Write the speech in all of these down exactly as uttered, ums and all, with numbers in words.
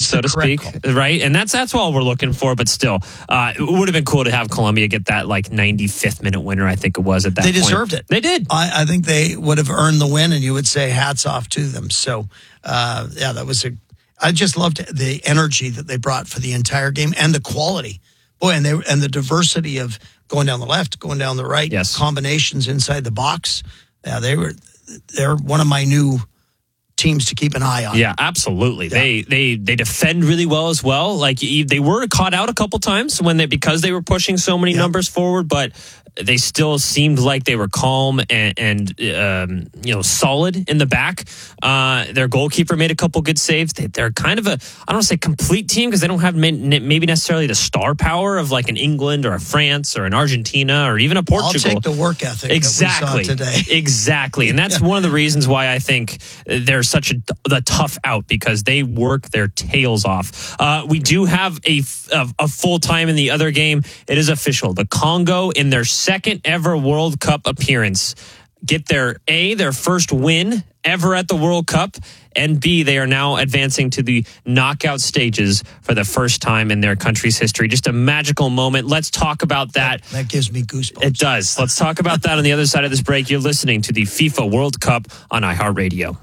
so to speak, call. Right? And that's that's all we're looking for. But still, uh, it would have been cool to have Colombia get that like ninety-fifth minute winner. I think it was at that. They point. deserved it. They did. I, I think they would have earned the win, and you would say hats off to them. So, uh, yeah, that was a. I just loved the energy that they brought for the entire game and the quality. Boy, and they and the diversity of going down the left, going down the right, yes. combinations inside the box. Yeah, they were. They're one of my new teams to keep an eye on. Yeah, absolutely. Yeah. They they they defend really well as well. Like they were caught out a couple times when they because they were pushing so many yeah. numbers forward, but they still seemed like they were calm and, and um, you know, solid in the back. Uh, their goalkeeper made a couple good saves. They, they're kind of a, I don't want to say complete team because they don't have maybe necessarily the star power of like an England or a France or an Argentina or even a Portugal. I'll take the work ethic exactly. that we saw today. Exactly. And that's yeah. one of the reasons why I think they're such a the tough out because they work their tails off. Uh, we do have a, a, a full time in the other game. It is official. The Congo in their second ever World Cup appearance get their A, their first win ever at the World Cup, and B, they are now advancing to the knockout stages for the first time in their country's history. Just a magical moment. Let's talk about that. That, that gives me goosebumps. It does. Let's talk about that on the other side of this break. You're listening to the FIFA World Cup on iHeartRadio.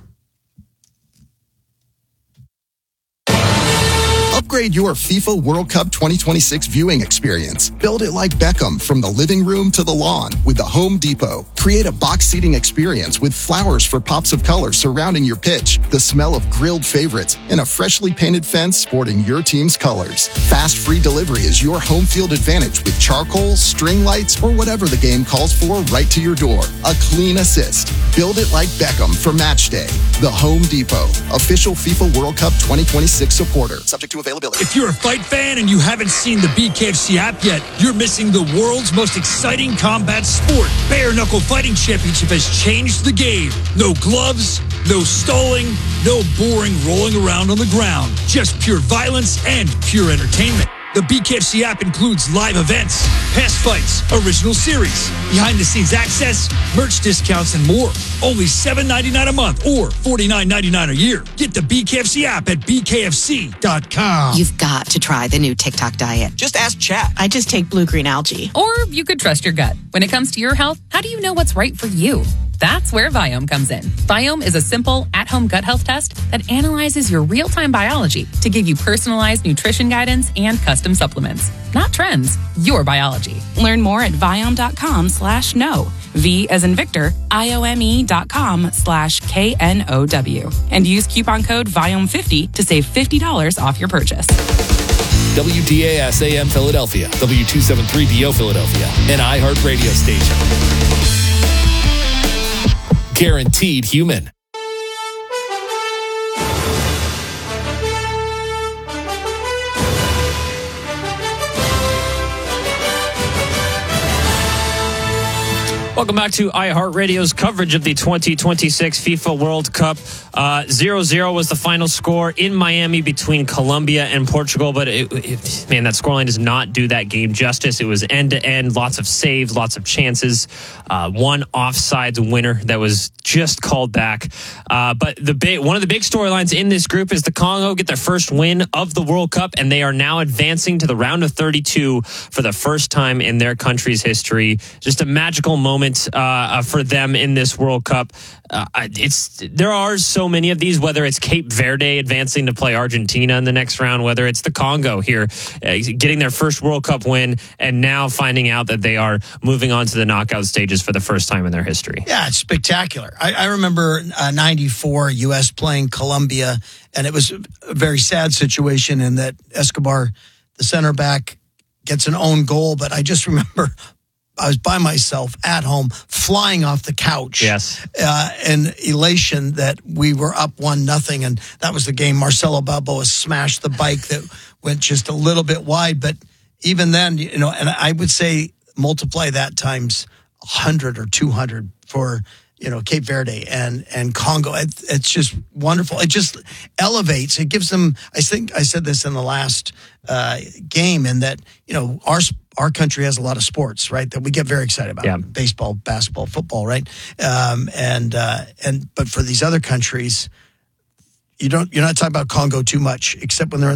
Upgrade your FIFA World Cup twenty twenty-six viewing experience. Build it like Beckham from the living room to the lawn with the Home Depot. Create a box seating experience with flowers for pops of color surrounding your pitch, the smell of grilled favorites, and a freshly painted fence sporting your team's colors. Fast free delivery is your home field advantage with charcoal, string lights, or whatever the game calls for right to your door. A clean assist. Build it like Beckham for match day. The Home Depot, official FIFA World Cup twenty twenty-six supporter. Subject to availability. If you're a fight fan and you haven't seen the B K F C app yet, you're missing the world's most exciting combat sport. Bare Knuckle Fighting Championship has changed the game. No gloves, no stalling, no boring rolling around on the ground. Just pure violence and pure entertainment. The B K F C app includes live events, past fights, original series, behind-the-scenes access, merch discounts, and more. Only seven dollars and ninety-nine cents a month or forty-nine dollars and ninety-nine cents a year. Get the B K F C app at B K F C dot com. You've got to try the new TikTok diet. Just ask Chat. I just take blue-green algae. Or you could trust your gut. When it comes to your health, how do you know what's right for you? That's where Viome comes in. Viome is a simple, at-home gut health test that analyzes your real-time biology to give you personalized nutrition guidance and custom supplements. Not trends, your biology. Learn more at Viome.com slash no. V as in Victor, I-O-M-E dot com slash K N O W. And use coupon code Viome fifty to save fifty dollars off your purchase. W D A S A M Philadelphia, W two seventy-three B O Philadelphia, an iHeart radio station. Guaranteed human. Welcome back to iHeartRadio's coverage of the twenty twenty-six FIFA World Cup. Uh, zero zero was the final score in Miami between Colombia and Portugal, but it, it, man, that scoreline does not do that game justice. It was end-to-end, lots of saves, lots of chances, uh, one offsides winner that was just called back. Uh, but the big, one of the big storylines in this group is the Congo get their first win of the World Cup, and they are now advancing to the round of thirty-two for the first time in their country's history. Just a magical moment Uh, for them in this World Cup. Uh, it's there are so many of these, whether it's Cape Verde advancing to play Argentina in the next round, whether it's the Congo here uh, getting their first World Cup win and now finding out that they are moving on to the knockout stages for the first time in their history. Yeah, it's spectacular. I, I remember uh, ninety-four U S playing Colombia, and it was a very sad situation in that Escobar, the center back, gets an own goal, but I just remember I was by myself at home, flying off the couch. Yes. Uh, and elation that we were up one nothing, and that was the game. Marcelo Balboa smashed the bike that went just a little bit wide. But even then, you know, and I would say multiply that times one hundred or two hundred for, you know, Cape Verde and, and Congo. It, it's just wonderful. It just elevates. It gives them, I think I said this in the last uh, game, and that, you know, our Our country has a lot of sports, right, that we get very excited about. Yeah. Baseball, basketball, football, right? Um, and uh, and but for these other countries, you don't you're not talking about Congo too much, except when they're in